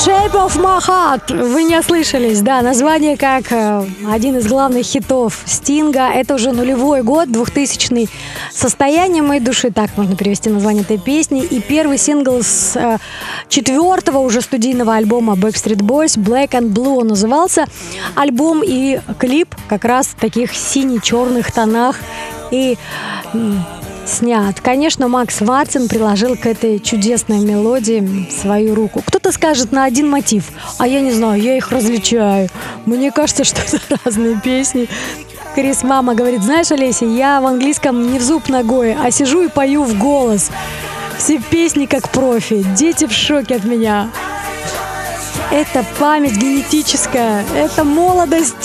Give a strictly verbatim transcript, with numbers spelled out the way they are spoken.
Shape of My Heart. Вы не ослышались, да, название как э, один из главных хитов Стинга. Это уже нулевой год, двухтысячный. Состояние моей души, так можно перевести название этой песни. И первый сингл с э, четвертого уже студийного альбома Backstreet Boys, Black and Blue он назывался. Альбом и клип как раз в таких сине-черных тонах и м, снят. Конечно, Макс Мартин приложил к этой чудесной мелодии свою руку. Кто-то скажет на один мотив, а я не знаю, я их различаю. Мне кажется, что это разные песни. Крис Мама говорит: знаешь, Олеся, я в английском не в зуб ногой, а сижу и пою в голос. Все песни как профи. Дети в шоке от меня. Это память генетическая, это молодость.